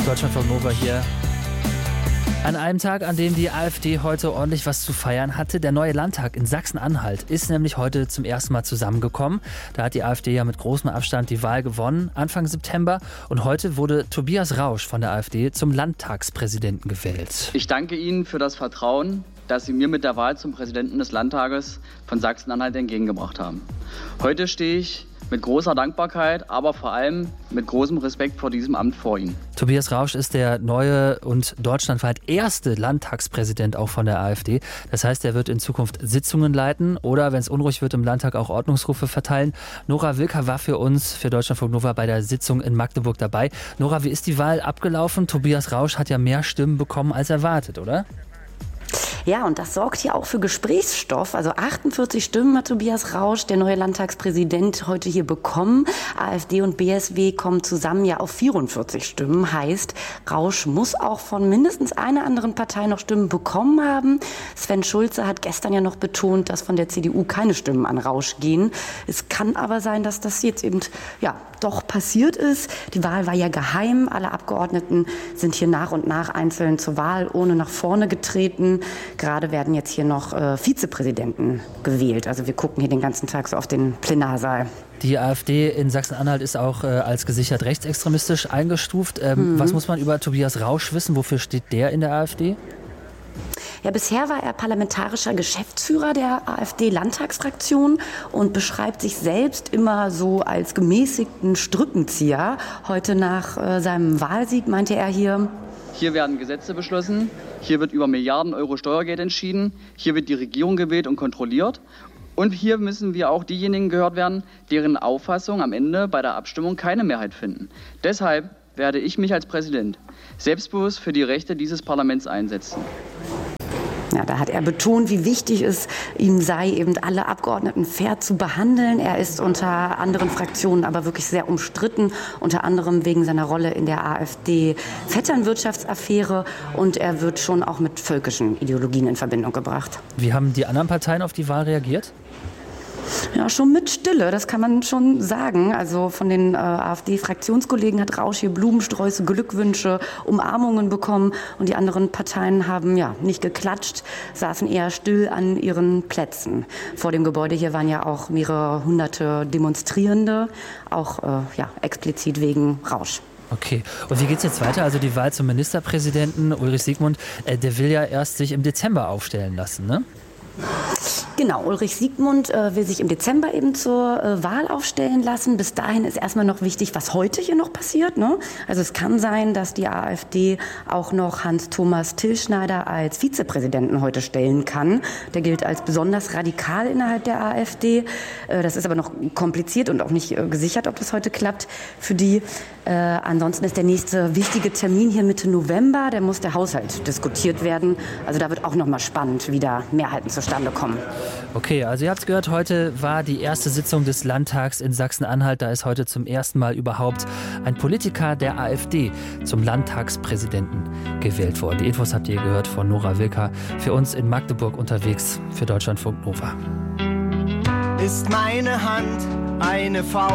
Deutschlandfunk Nova hier. An einem Tag, an dem die AfD heute ordentlich was zu feiern hatte. Der neue Landtag in Sachsen-Anhalt ist nämlich heute zum ersten Mal zusammengekommen. Da hat die AfD ja mit großem Abstand die Wahl gewonnen, Anfang September. Und heute wurde Tobias Rausch von der AfD zum Landtagspräsidenten gewählt. Ich danke Ihnen für das Vertrauen, das Sie mir mit der Wahl zum Präsidenten des Landtages von Sachsen-Anhalt entgegengebracht haben. Heute stehe ich mit großer Dankbarkeit, aber vor allem mit großem Respekt vor diesem Amt vor Ihnen. Tobias Rausch ist der neue und deutschlandweit erste Landtagspräsident auch von der AfD. Das heißt, er wird in Zukunft Sitzungen leiten oder, wenn es unruhig wird, im Landtag auch Ordnungsrufe verteilen. Nora Wilker war für uns, für Deutschlandfunk Nova, bei der Sitzung in Magdeburg dabei. Nora, wie ist die Wahl abgelaufen? Tobias Rausch hat ja mehr Stimmen bekommen als erwartet, oder? Ja, und das sorgt hier auch für Gesprächsstoff. Also 48 Stimmen hat Tobias Rausch, der neue Landtagspräsident, heute hier bekommen. AfD und BSW kommen zusammen ja auf 44 Stimmen. Heißt, Rausch muss auch von mindestens einer anderen Partei noch Stimmen bekommen haben. Sven Schulze hat gestern ja noch betont, dass von der CDU keine Stimmen an Rausch gehen. Es kann aber sein, dass das jetzt eben doch passiert ist. Die Wahl war ja geheim. Alle Abgeordneten sind hier nach und nach einzeln zur Wahl ohne nach vorne getreten. Gerade werden jetzt hier noch Vizepräsidenten gewählt. Also wir gucken hier den ganzen Tag so auf den Plenarsaal. Die AfD in Sachsen-Anhalt ist auch als gesichert rechtsextremistisch eingestuft. Was muss man über Tobias Rausch wissen? Wofür steht der in der AfD? Ja, bisher war er parlamentarischer Geschäftsführer der AfD-Landtagsfraktion und beschreibt sich selbst immer so als gemäßigten Strippenzieher. Heute nach seinem Wahlsieg meinte er hier: Hier werden Gesetze beschlossen, hier wird über Milliarden Euro Steuergeld entschieden, hier wird die Regierung gewählt und kontrolliert. Und hier müssen wir auch diejenigen gehört werden, deren Auffassung am Ende bei der Abstimmung keine Mehrheit finden. Deshalb werde ich mich als Präsident selbstbewusst für die Rechte dieses Parlaments einsetzen. Ja, da hat er betont, wie wichtig es ihm sei, eben alle Abgeordneten fair zu behandeln. Er ist unter anderen Fraktionen aber wirklich sehr umstritten, unter anderem wegen seiner Rolle in der AfD-Vetternwirtschaftsaffäre, und er wird schon auch mit völkischen Ideologien in Verbindung gebracht. Wie haben die anderen Parteien auf die Wahl reagiert? Ja, schon mit Stille, das kann man schon sagen. Also von den AfD-Fraktionskollegen hat Rausch hier Blumensträuße, Glückwünsche, Umarmungen bekommen, und die anderen Parteien haben nicht geklatscht, saßen eher still an ihren Plätzen. Vor dem Gebäude hier waren ja auch mehrere hunderte Demonstrierende, auch explizit wegen Rausch. Okay, und wie geht's jetzt weiter? Also die Wahl zum Ministerpräsidenten, Ulrich Siegmund, der will ja erst sich im Dezember aufstellen lassen, ne? Genau, Ulrich Siegmund will sich im Dezember eben zur Wahl aufstellen lassen. Bis dahin ist erstmal noch wichtig, was heute hier noch passiert, ne? Also es kann sein, dass die AfD auch noch Hans-Thomas Tilschneider als Vizepräsidenten heute stellen kann. Der gilt als besonders radikal innerhalb der AfD. Das ist aber noch kompliziert und auch nicht gesichert, ob das heute klappt für die. Ansonsten ist der nächste wichtige Termin hier Mitte November. Da muss der Haushalt diskutiert werden. Also da wird auch noch mal spannend, wie da Mehrheiten zustande kommen. Okay, also ihr habt es gehört, heute war die erste Sitzung des Landtags in Sachsen-Anhalt. Da ist heute zum ersten Mal überhaupt ein Politiker der AfD zum Landtagspräsidenten gewählt worden. Die Infos habt ihr gehört von Nora Wilker, für uns in Magdeburg unterwegs für Deutschlandfunk Nova. Ist meine Hand eine Faust?